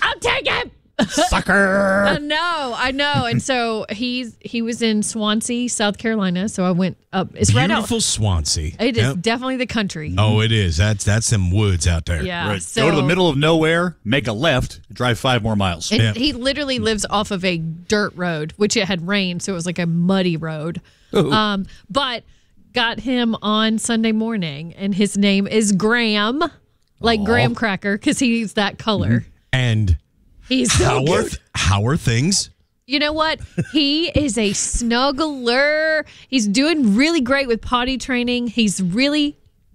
Don't take him. Sucker. I know. And so he was in Swansea, South Carolina. So I went up. It's right out. Beautiful Swansea. It is definitely the country. Oh, it is. That's them woods out there. Yeah. Right. So, Go to the middle of nowhere, make a left, drive 5 more miles. And he literally lives off of a dirt road, which it had rained, so it was like a muddy road. But got him on Sunday morning, and his name is Graham, like graham cracker, because he's that color. And He's so cute. How are things? You know what? He is a snuggler. He's doing really great with potty training. He's really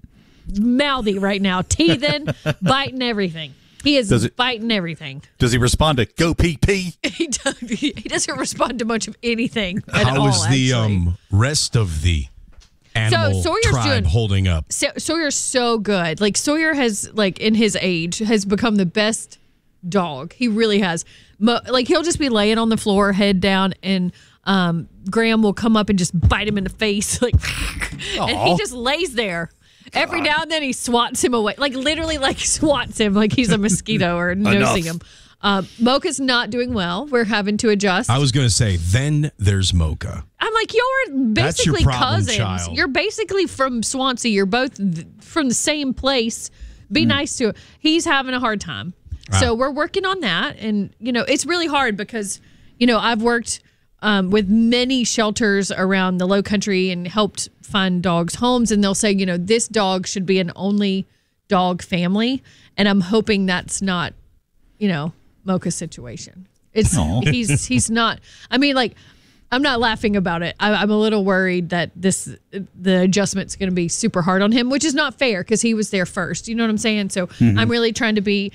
mouthy right now, teething, biting everything. He is biting everything. Does he respond to go pee pee? He doesn't respond to much of anything at all. How is the rest of the animal tribe holding up? Sawyer's so good. Like Sawyer has, like in his age, has become the best dog. He really has. Like he'll just be laying on the floor, head down, and Graham will come up and just bite him in the face, like, and he just lays there. Every now and then he swats him away, like literally, like swats him like he's a mosquito or nosing him. Mocha's not doing well. We're having to adjust. I was going to say, then there's Mocha. I'm like, you're basically cousins. Child. You're basically from Swansea. You're both from the same place. Be nice to him. He's having a hard time. So we're working on that. And, you know, it's really hard because, you know, I've worked with many shelters around the Low Country and helped find dogs homes. And they'll say, you know, this dog should be an only dog family. And I'm hoping that's not, you know, Mocha's situation. It's he's not. I mean, like, I'm not laughing about it. I'm a little worried that the adjustment's going to be super hard on him, which is not fair because he was there first. You know what I'm saying? So I'm really trying to be.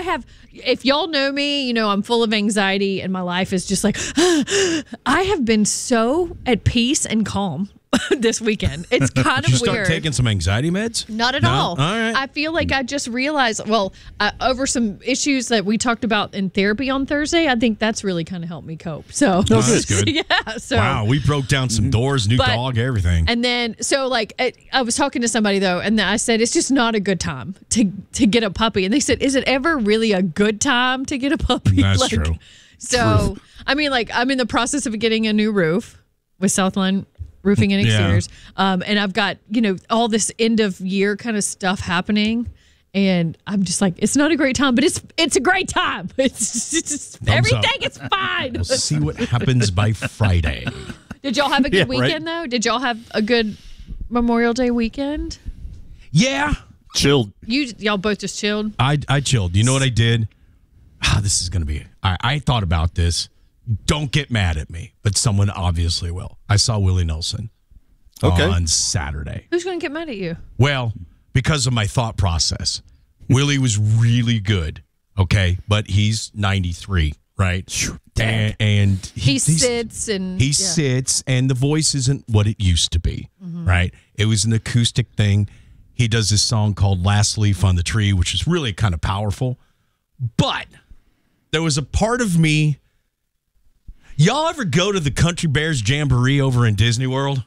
If y'all know me, you know I'm full of anxiety, and my life is just like I have been so at peace and calm this weekend. It's kind of weird. You weird. start taking some anxiety meds? Not at all. All right. I feel like I just realized, over some issues that we talked about in therapy on Thursday, I think that's really kind of helped me cope. So that's good. Yeah. So wow, we broke down some doors, new dog, everything. And then, so like, I was talking to somebody though, and I said, it's just not a good time to get a puppy. And they said, is it ever really a good time to get a puppy? That's true. So, Truth. I mean, like, I'm in the process of getting a new roof with Southline Roofing and Exteriors. And I've got, you know, all this end of year kind of stuff happening. And I'm just like, it's not a great time, but it's a great time. It's everything is fine. We'll see what happens by Friday. Did y'all have a good weekend, though? Did y'all have a good Memorial Day weekend? Yeah. Chilled. Y'all both just chilled? I chilled. You know what I did? This is going to be... I thought about this. Don't get mad at me, but someone obviously will. I saw Willie Nelson on Saturday. Who's going to get mad at you? Well, because of my thought process. Willie was really good, okay? But he's 93, right? And he sits, and the voice isn't what it used to be, right? It was an acoustic thing. He does this song called Last Leaf on the Tree, which is really kind of powerful. But there was a part of me... Y'all ever go to the Country Bears Jamboree over in Disney World?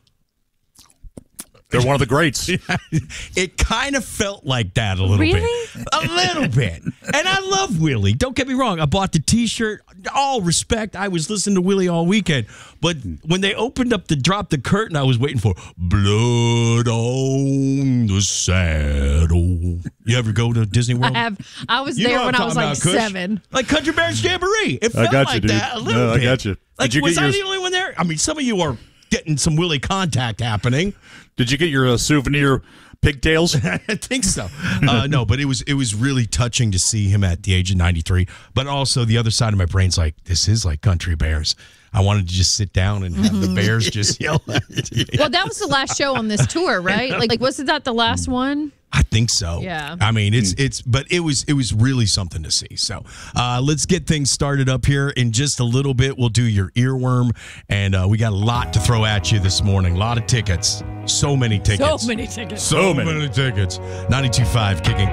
They're one of the greats. It kind of felt like that a little bit. A little bit. And I love Willie. Don't get me wrong. I bought the T-shirt. All respect. I was listening to Willie all weekend. But when they dropped the curtain, I was waiting for Blood on the Saddle. You ever go to Disney World? I was there when I was like 7. Like Country Bears Jamboree. It felt like that a little bit. I got you. Like, was I the only one there? I mean, some of you are getting some Willie contact happening. Did you get your souvenir pigtails? I think so. No, but it was really touching to see him at the age of 93. But also the other side of my brain's like, this is like Country Bears. I wanted to just sit down and have the Bears just yell at me. Well, that was the last show on this tour, right? Like wasn't that the last one? I think so. Yeah. I mean, but it was really something to see. So let's get things started up here in just a little bit. We'll do your earworm, and we got a lot to throw at you this morning. A lot of tickets. So many tickets. So many tickets. So many tickets. 92.5 Kicking